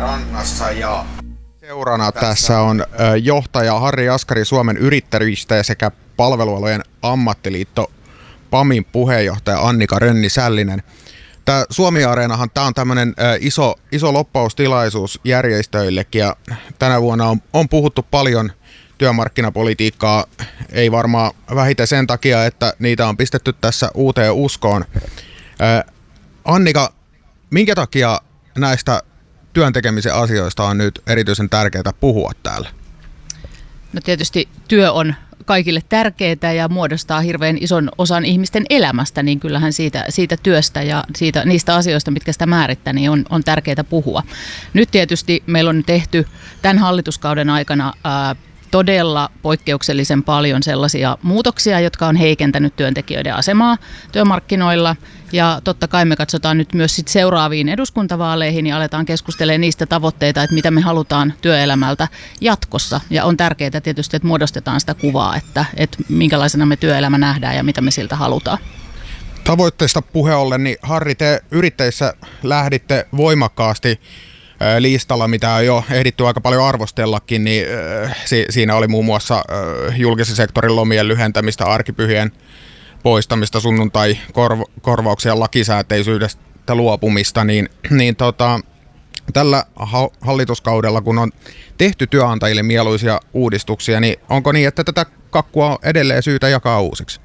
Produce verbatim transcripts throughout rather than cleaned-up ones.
rannassa ja seurana tässä on johtaja Harri Jaskari Suomen yrittäjistä sekä palvelualojen ammattiliitto PAMin puheenjohtaja Annika Rönni-Sällinen. Tämä Suomi-areenahan tämä on tämmöinen iso, iso loppaustilaisuus järjestöillekin ja tänä vuonna on, on puhuttu paljon työmarkkinapolitiikkaa, ei varmaan vähiten sen takia, että niitä on pistetty tässä uuteen uskoon. Annika, minkä takia näistä työn tekemisen asioista on nyt erityisen tärkeää puhua täällä? No tietysti työ on kaikille tärkeää ja muodostaa hirveän ison osan ihmisten elämästä, niin kyllähän siitä, siitä työstä ja siitä, niistä asioista, mitkä sitä määrittää, niin on, on tärkeää puhua. Nyt tietysti meillä on tehty tämän hallituskauden aikana ää, todella poikkeuksellisen paljon sellaisia muutoksia, jotka on heikentänyt työntekijöiden asemaa työmarkkinoilla. Ja totta kai me katsotaan nyt myös sit seuraaviin eduskuntavaaleihin ja aletaan keskustelemaan niistä tavoitteita, että mitä me halutaan työelämältä jatkossa. Ja on tärkeää tietysti, että muodostetaan sitä kuvaa, että, että minkälaisena me työelämä nähdään ja mitä me siltä halutaan. Tavoitteista puhe ollen, niin Harri, te yrittäjissä lähditte voimakkaasti listalla, mitä on jo ehditty aika paljon arvostellakin, niin siinä oli muun muassa julkisen sektorin lomien lyhentämistä, arkipyhien poistamista, sunnuntai-korvauksia, lakisääteisyydestä luopumista, niin, niin tota, tällä hallituskaudella, kun on tehty työnantajille mieluisia uudistuksia, niin onko niin, että tätä kakkua on edelleen syytä jakaa uusiksi?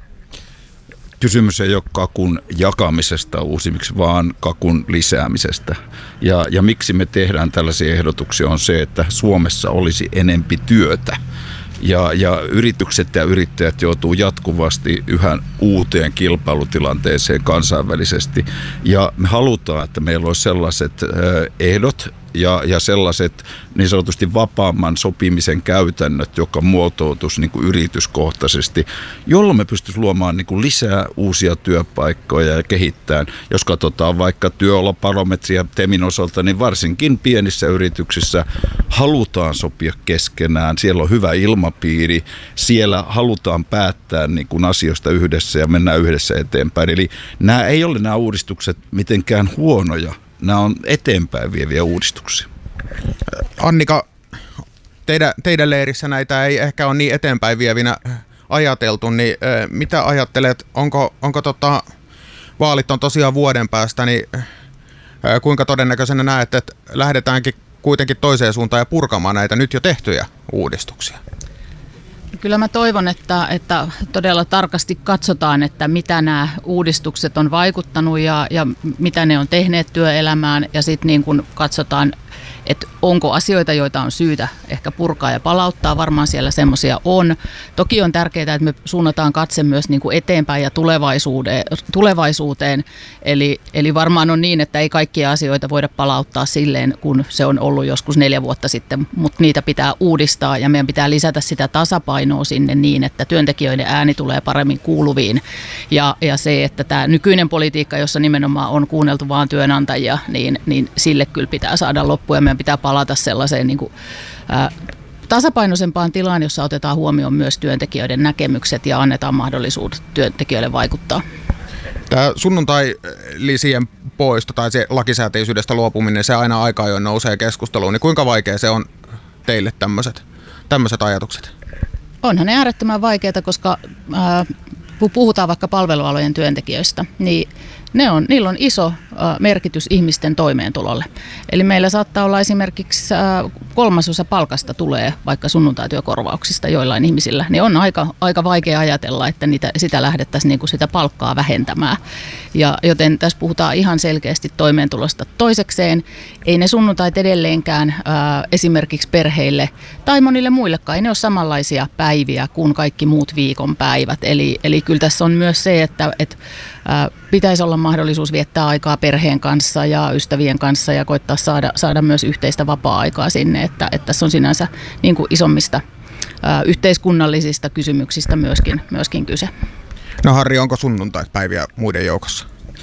Kysymys ei ole kakun jakamisesta uusimiksi, vaan kakun lisäämisestä. Ja, ja miksi me tehdään tällaisia ehdotuksia on se, että Suomessa olisi enempi työtä. Ja, ja yritykset ja yrittäjät joutuu jatkuvasti yhä uuteen kilpailutilanteeseen kansainvälisesti. Ja me halutaan, että meillä olisi sellaiset ehdot ja, ja sellaiset niin sanotusti vapaamman sopimisen käytännöt, joka muotoutuisi niin kuin yrityskohtaisesti, jolloin me pystyisimme luomaan niin kuin lisää uusia työpaikkoja ja kehittämään. Jos katsotaan vaikka työolobarometria TEMin osalta, niin varsinkin pienissä yrityksissä halutaan sopia keskenään. Siellä on hyvä ilmapiiri, siellä halutaan päättää niin kuin asioista yhdessä ja mennään yhdessä eteenpäin. Eli nämä ei ole nämä uudistukset mitenkään huonoja. Nämä on eteenpäin vieviä uudistuksia. Annika, teidän, teidän leirissä näitä ei ehkä ole niin eteenpäin vievinä ajateltu, niin mitä ajattelet, onko, onko tota, vaalit on tosiaan vuoden päästä, niin kuinka todennäköisenä näet, että lähdetäänkin kuitenkin toiseen suuntaan ja purkamaan näitä nyt jo tehtyjä uudistuksia? Kyllä mä toivon, että, että todella tarkasti katsotaan, että mitä nämä uudistukset on vaikuttanut ja, ja mitä ne on tehneet työelämään ja sitten niin kun katsotaan, että onko asioita, joita on syytä ehkä purkaa ja palauttaa. Varmaan siellä semmoisia on. Toki on tärkeää, että me suunnataan katse myös niin kuin eteenpäin ja tulevaisuuteen. tulevaisuuteen. Eli, eli varmaan on niin, että ei kaikkia asioita voida palauttaa silleen, kun se on ollut joskus neljä vuotta sitten, mutta niitä pitää uudistaa ja meidän pitää lisätä sitä tasapainoa sinne niin, että työntekijöiden ääni tulee paremmin kuuluviin. Ja, ja se, että tämä nykyinen politiikka, jossa nimenomaan on kuunneltu vaan työnantajia, niin, niin sille kyllä pitää saada loppu ja meidän pitää palata sellaiseen niin kuin, ää, tasapainoisempaan tilaan, jossa otetaan huomioon myös työntekijöiden näkemykset ja annetaan mahdollisuudet työntekijöille vaikuttaa. Tämä sunnuntai-lisien poisto tai se lakisääteisyydestä luopuminen, se aina aika ajoin nousee keskusteluun, niin kuinka vaikea se on teille tämmöiset, tämmöiset ajatukset? Onhan ne äärettömän vaikeita, koska ää, kun puhutaan vaikka palvelualojen työntekijöistä, niin ne on, niillä on iso äh, merkitys ihmisten toimeentulolle. Eli meillä saattaa olla esimerkiksi äh, kolmasosa palkasta tulee vaikka sunnuntaityökorvauksista joillain ihmisillä. Niin on aika, aika vaikea ajatella, että niitä, sitä lähdettäisiin niin kuin sitä palkkaa vähentämään. Ja, joten tässä puhutaan ihan selkeästi toimeentulosta. Toisekseen ei ne sunnuntait edelleenkään äh, esimerkiksi perheille tai monille muillekaan, ei ne ole samanlaisia päiviä kuin kaikki muut viikonpäivät. Eli, eli kyllä tässä on myös se, että, että äh, pitäisi olla mahdollisuus viettää aikaa perheen kanssa ja ystävien kanssa ja koittaa saada, saada myös yhteistä vapaa-aikaa sinne, että, että tässä on sinänsä niin kuin isommista ää, yhteiskunnallisista kysymyksistä myöskin, myöskin kyse. No Harri, onko sunnuntaipäiviä muiden joukossa?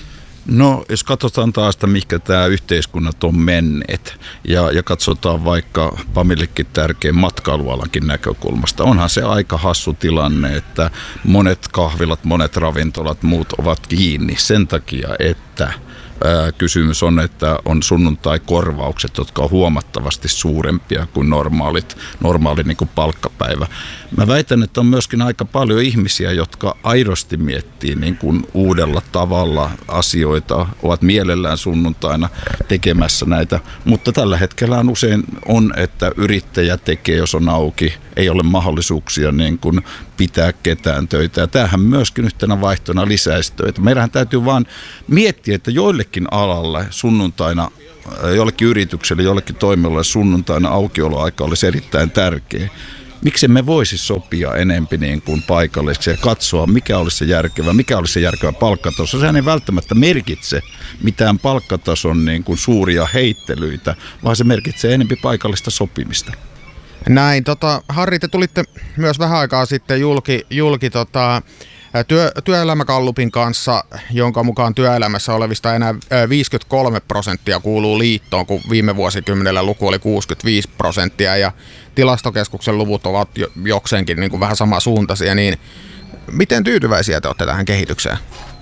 No jos katsotaan taas, että mihinkä tämä yhteiskunnat on menneet ja, ja katsotaan vaikka PAMillekin tärkeän matkailualankin näkökulmasta, onhan se aika hassu tilanne, että monet kahvilat, monet ravintolat, muut ovat kiinni sen takia, että ää, kysymys on, että on sunnuntai-korvaukset, jotka on huomattavasti suurempia kuin normaalit, normaali niin kuin palkkapäivä. Mä väitän, että on myöskin aika paljon ihmisiä, jotka aidosti miettii niin kuin uudella tavalla asioita, ovat mielellään sunnuntaina tekemässä näitä, mutta tällä hetkellä on usein on, että yrittäjä tekee, jos on auki, ei ole mahdollisuuksia niin kuin pitää ketään töitä. Ja tämähän myöskin yhtenä vaihtona lisäisi töitä. Meidän täytyy vaan miettiä, että joillekin alalle sunnuntaina, jollekin yritykselle, jollekin toimialalle sunnuntaina aukioloaika olisi erittäin tärkeä. Miksi me voisi sopia enempi niin kuin paikalliseksi ja katsoa, mikä olisi se järkevä, mikä olisi se järkevä palkkataso. Sehän ei välttämättä merkitse mitään palkkatason niin kuin suuria heittelyitä, vaan se merkitsee enempi paikallista sopimista. Näin, tota, Harri, te tulitte myös vähän aikaa sitten julki, julki tota, työ, työelämäkallupin kanssa, jonka mukaan työelämässä olevista enää viisikymmentäkolme prosenttia kuuluu liittoon, kun viime vuosikymmenellä luku oli kuusikymmentäviisi prosenttia, ja Tilastokeskuksen luvut ovat jokseenkin niin kuin vähän samansuuntaisia, niin miten tyytyväisiä te olette tähän kehitykseen?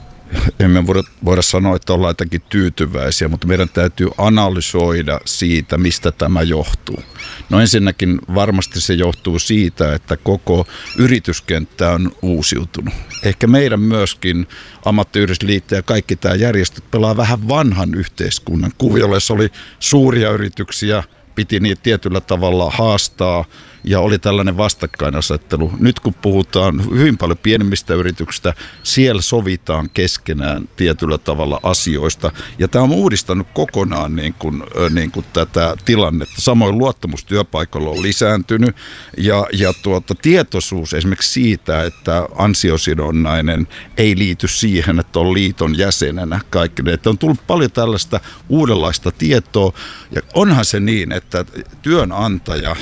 Emme voida, voida sanoa, että ollaan jotenkin tyytyväisiä, mutta meidän täytyy analysoida siitä, mistä tämä johtuu. No ensinnäkin varmasti se johtuu siitä, että koko yrityskenttä on uusiutunut. Ehkä meidän myöskin ammattiyhdistysliitto ja kaikki tämä järjestöt pelaa vähän vanhan yhteiskunnan kuviolle, jossa oli suuria yrityksiä, piti niitä tietyllä tavalla haastaa ja oli tällainen vastakkainasettelu. Nyt kun puhutaan hyvin paljon pienemmistä yrityksistä, siellä sovitaan keskenään tietyllä tavalla asioista. Ja tämä on uudistanut kokonaan niin kuin, niin kuin tätä tilannetta. Samoin luottamus työpaikalla on lisääntynyt ja, ja tuota, tietoisuus esimerkiksi siitä, että ansiosidonnainen ei liity siihen, että on liiton jäsenenä kaikki. Että on tullut paljon tällaista uudenlaista tietoa ja onhan se niin, että työnantaja,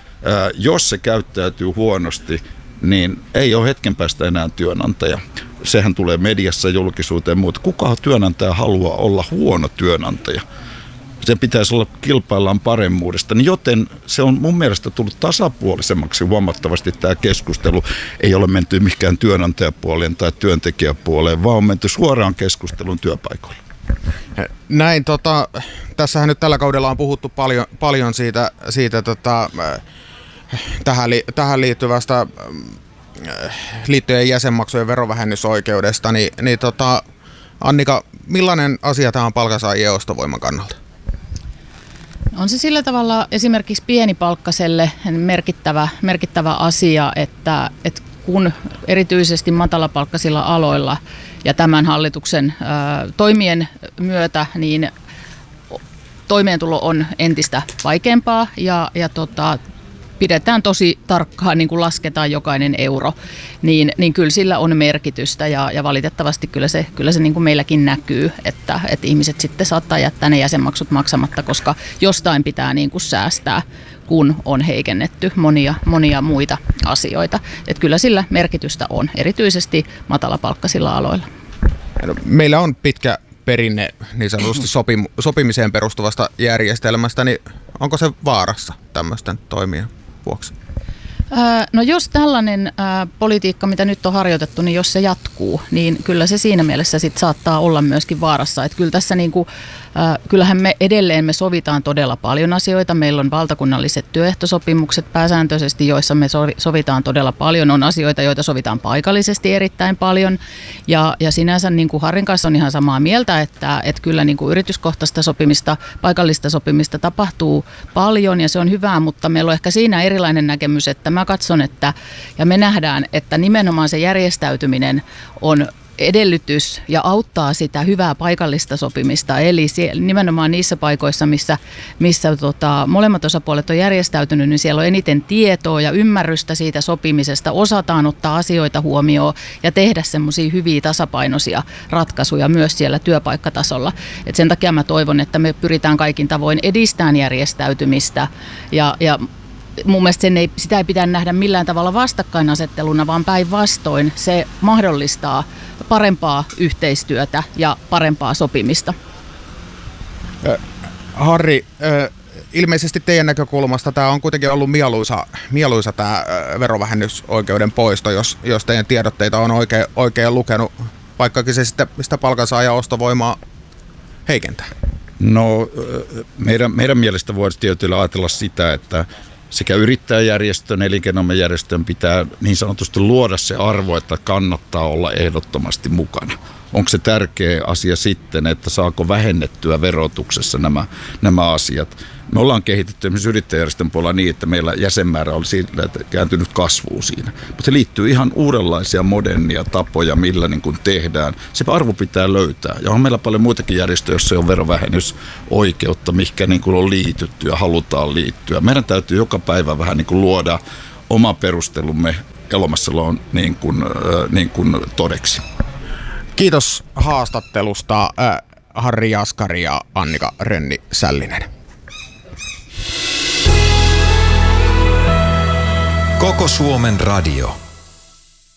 jos se käyttäytyy huonosti, niin ei ole hetken päästä enää työnantaja. Sehän tulee mediassa julkisuuteen, mutta kuka työnantaja haluaa olla huono työnantaja? Se pitäisi olla kilpaillaan paremmuudesta, niin joten se on mun mielestä tullut tasapuolisemmaksi huomattavasti tämä keskustelu. Ei ole menty mikään työnantajapuoleen tai työntekijäpuoleen, vaan on menty suoraan keskustelun työpaikoille. Näin, tota, tässähän nyt tällä kaudella on puhuttu paljon, paljon siitä, siitä tota, tähän, li, tähän liittyvästä liittojen jäsenmaksujen verovähennysoikeudesta, niin, niin tota, Annika, millainen asia tämä on palkansaajien ostovoiman kannalta? On se sillä tavalla esimerkiksi pienipalkkaselle merkittävä, merkittävä asia, että, että kun erityisesti matalapalkkaisilla aloilla ja tämän hallituksen ää, toimien myötä, niin toimeentulo on entistä vaikeampaa ja, ja tota, pidetään tosi tarkkaan, niin kuin lasketaan jokainen euro, niin, niin kyllä sillä on merkitystä ja, ja valitettavasti kyllä se, kyllä se niin kuin meilläkin näkyy, että, että ihmiset sitten saattaa jättää ne jäsenmaksut maksamatta, koska jostain pitää niin kuin säästää, kun on heikennetty monia, monia muita asioita. Että kyllä sillä merkitystä on, erityisesti matalapalkkaisilla aloilla. Meillä on pitkä perinne niin sanotusti sopim- sopimiseen perustuvasta järjestelmästä, niin onko se vaarassa tämmöisten toimien vuoksi? No jos tällainen ää, politiikka, mitä nyt on harjoitettu, niin jos se jatkuu, niin kyllä se siinä mielessä sit saattaa olla myöskin vaarassa. Että kyllä tässä niinku, ää, kyllähän me edelleen me sovitaan todella paljon asioita. Meillä on valtakunnalliset työehtosopimukset pääsääntöisesti, joissa me sovitaan todella paljon. On asioita, joita sovitaan paikallisesti erittäin paljon. Ja, ja sinänsä niin kuin Harrin kanssa on ihan samaa mieltä, että, että kyllä niin kuin yrityskohtaista sopimista, paikallista sopimista tapahtuu paljon ja se on hyvää, mutta meillä on ehkä siinä erilainen näkemys, että mä katson, että ja me nähdään, että nimenomaan se järjestäytyminen on edellytys ja auttaa sitä hyvää paikallista sopimista, eli nimenomaan niissä paikoissa, missä, missä tota, molemmat osapuolet on järjestäytynyt, niin siellä on eniten tietoa ja ymmärrystä siitä sopimisesta, osataan ottaa asioita huomioon ja tehdä semmoisia hyviä tasapainoisia ratkaisuja myös siellä työpaikkatasolla. Et sen takia mä toivon, että me pyritään kaikin tavoin edistämään järjestäytymistä ja, ja mun mielestä sen ei, sitä ei pitää nähdä millään tavalla vastakkainasetteluna, vaan päinvastoin se mahdollistaa parempaa yhteistyötä ja parempaa sopimista. Harri, ilmeisesti teidän näkökulmasta tämä on kuitenkin ollut mieluisa, mieluisa tämä verovähennysoikeuden poisto, jos, jos teidän tiedotteita on oikein, oikein lukenut, vaikkakin se sitten sitä palkansaajan ostovoimaa heikentää? No meidän, meidän mielestä voisi tietysti ajatella sitä, että sekä yrittäjäjärjestön, elinkeinoelämäjärjestön pitää niin sanotusti luoda se arvo, että kannattaa olla ehdottomasti mukana. Onko se tärkeä asia sitten, että saako vähennettyä verotuksessa nämä, nämä asiat? Me ollaan kehitetty esimerkiksi yrittäjäjärjestön puolella niin, että meillä jäsenmäärä oli sillä, että kääntynyt kasvuun siinä. Mutta se liittyy ihan uudenlaisia modernia tapoja, millä niin kuin tehdään. Se arvo pitää löytää. Ja on meillä paljon muitakin järjestöjä, joissa on verovähennysoikeutta, mihinkä niin kuin on liitytty ja halutaan liittyä. Meidän täytyy joka päivä vähän niin kuin luoda oma perustelumme Elomassalon niin kuin, niin kuin todeksi. Kiitos haastattelusta äh, Harri Jaskari ja Annika Rönni-Sällinen. Koko Suomen radio.